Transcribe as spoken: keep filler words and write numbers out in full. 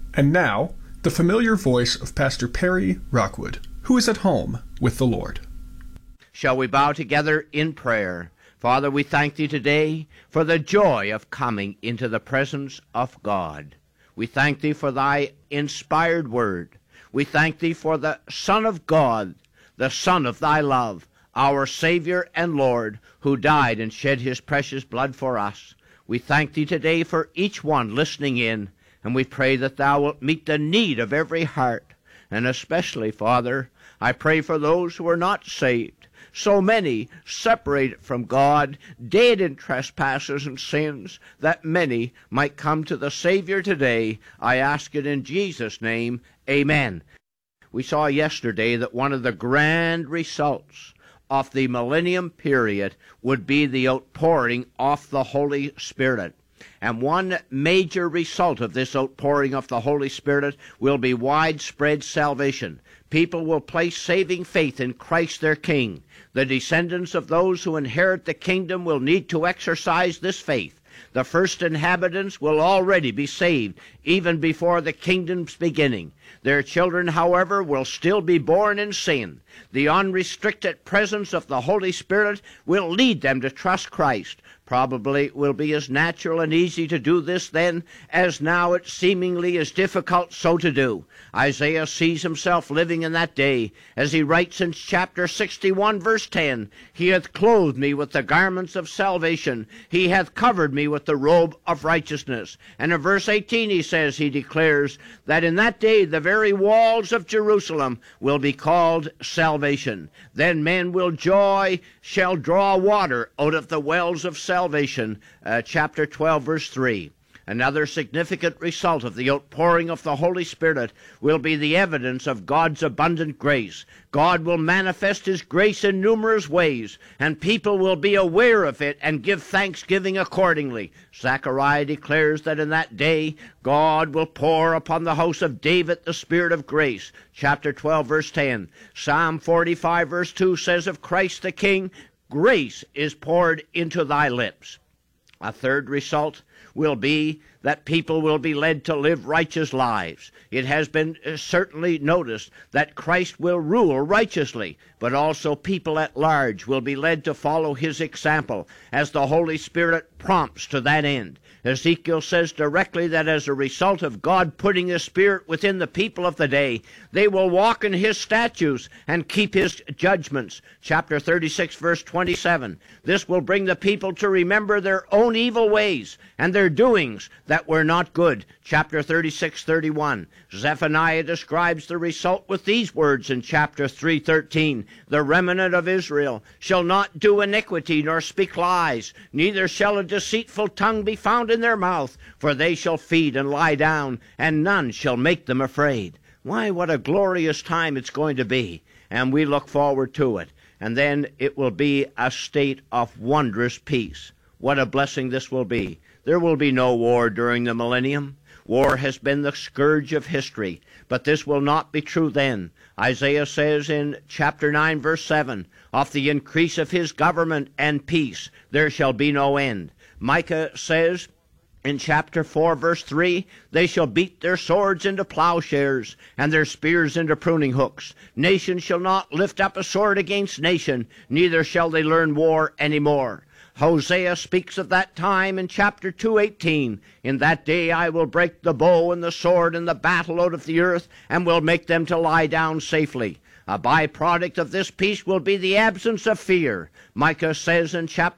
And now, the familiar voice of Pastor Perry Rockwood, who is at home with the Lord. Shall we bow together in prayer? Father, we thank Thee today for the joy of coming into the presence of God. We thank Thee for Thy inspired word. We thank Thee for the Son of God, the Son of Thy love, our Savior and Lord, who died and shed His precious blood for us. We thank Thee today for each one listening in, and we pray that Thou wilt meet the need of every heart. And especially, Father, I pray for those who are not saved, so many separated from God, dead in trespasses and sins, that many might come to the Savior today. I ask it in Jesus' name, amen. We saw yesterday that one of the grand results of the millennium period would be the outpouring of the Holy Spirit. And one major result of this outpouring of the Holy Spirit will be widespread salvation. People will place saving faith in Christ their King. The descendants of those who inherit the kingdom will need to exercise this faith. The first inhabitants will already be saved, even before the kingdom's beginning. Their children, however, will still be born in sin. The unrestricted presence of the Holy Spirit will lead them to trust Christ. Probably it will be as natural and easy to do this then as now it seemingly is difficult so to do. Isaiah sees himself living in that day as he writes in chapter sixty-one, verse ten, He hath clothed me with the garments of salvation. He hath covered me with the robe of righteousness. And in verse eighteen he says, he declares that in that day the very walls of Jerusalem will be called salvation. Then men will joy, shall draw water out of the wells of salvation. Uh, chapter twelve, verse three. Another significant result of the outpouring of the Holy Spirit will be the evidence of God's abundant grace. God will manifest His grace in numerous ways, and people will be aware of it and give thanksgiving accordingly. Zechariah declares that in that day God will pour upon the house of David the Spirit of grace. Chapter twelve, verse ten. Psalm forty-five, verse two says of Christ the King, Grace is poured into thy lips. A third result will be that people will be led to live righteous lives. It has been certainly noticed that Christ will rule righteously, but also people at large will be led to follow His example as the Holy Spirit prompts to that end. Ezekiel says directly that as a result of God putting His Spirit within the people of the day, they will walk in His statutes and keep His judgments. Chapter thirty-six, verse twenty-seven. This will bring the people to remember their own evil ways and their doings that were not good. Chapter thirty-six, thirty-one. Zephaniah describes the result with these words in chapter three, thirteen. The remnant of Israel shall not do iniquity nor speak lies, neither shall a deceitful tongue be found in their mouth, for they shall feed and lie down, and none shall make them afraid. Why, what a glorious time it's going to be, and we look forward to it. And then it will be a state of wondrous peace. What a blessing this will be. There will be no war during the millennium. War has been the scourge of history, but this will not be true then. Isaiah says in chapter nine, verse seven, Of the increase of His government and peace there shall be no end. Micah says in chapter four, verse three, They shall beat their swords into plowshares, and their spears into pruning hooks. Nation shall not lift up a sword against nation, neither shall they learn war any more. Hosea speaks of that time in chapter two, eighteen. In that day I will break the bow and the sword and the battle out of the earth, and will make them to lie down safely. A byproduct of this peace will be the absence of fear. Micah says in chapter